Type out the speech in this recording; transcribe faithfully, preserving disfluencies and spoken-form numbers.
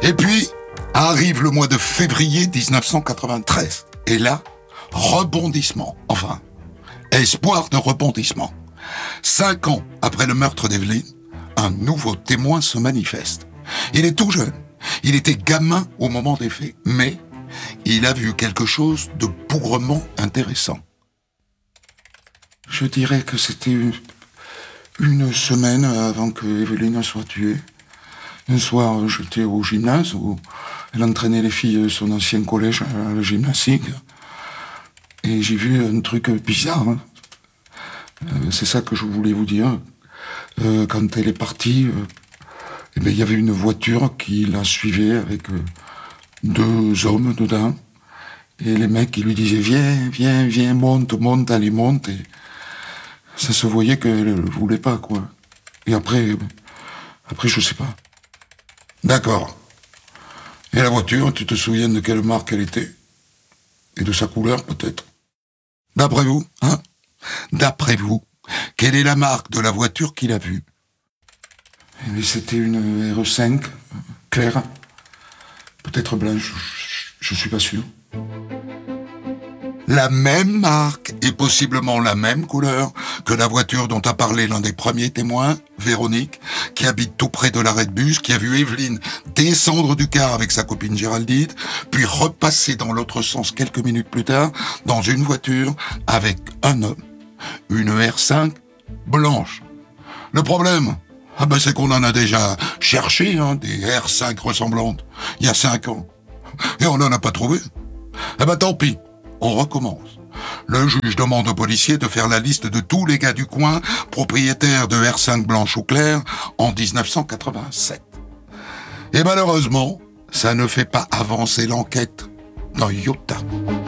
Et puis, arrive le mois de février dix-neuf cent quatre-vingt-treize. Et là, rebondissement. Enfin, espoir de rebondissement. Cinq ans après le meurtre d'Evelyn, un nouveau témoin se manifeste. Il est tout jeune. Il était gamin au moment des faits. Mais il a vu quelque chose de bougrement intéressant. Je dirais que c'était une, une semaine avant que Evelyn soit tuée. Un soir, j'étais au gymnase où elle entraînait les filles de son ancien collège à la gymnastique. Et j'ai vu un truc bizarre. Hein. Euh, c'est ça que je voulais vous dire. Euh, quand elle est partie, euh, eh bien, il y avait une voiture qui la suivait avec euh, deux hommes dedans. Et les mecs, ils lui disaient « Viens, viens, viens, monte, monte, allez, monte ». Et ça se voyait qu'elle ne voulait pas, quoi. Et après, après, je sais pas. D'accord. Et la voiture, tu te souviens de quelle marque elle était? Et de sa couleur, peut-être? D'après vous, hein? D'après vous, quelle est la marque de la voiture qu'il a vue? Eh bien, c'était une R cinq, claire. Peut-être blanche, je, je suis pas sûr. La même marque et possiblement la même couleur que la voiture dont a parlé l'un des premiers témoins, Véronique, qui habite tout près de l'arrêt de bus, qui a vu Evelyn descendre du car avec sa copine Géraldine, puis repasser dans l'autre sens quelques minutes plus tard dans une voiture avec un homme, une R cinq blanche. Le problème, ah ben c'est qu'on en a déjà cherché hein, des R cinq ressemblantes il y a cinq ans et on n'en a pas trouvé. Eh ben tant pis. On recommence. Le juge demande aux policiers de faire la liste de tous les gars du coin propriétaires de R cinq blanches ou claires en dix-neuf cent quatre-vingt-sept. Et malheureusement, ça ne fait pas avancer l'enquête d'un iota.